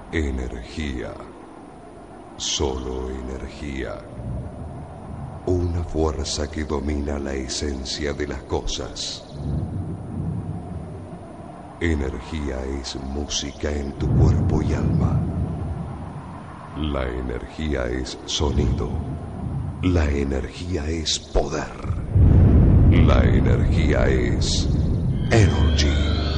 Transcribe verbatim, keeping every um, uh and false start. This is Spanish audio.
Energía. Solo energía. Una fuerza que domina la esencia de las cosas. Energía es música en tu cuerpo y alma. La energía es sonido. La energía es poder. La energía es Energy.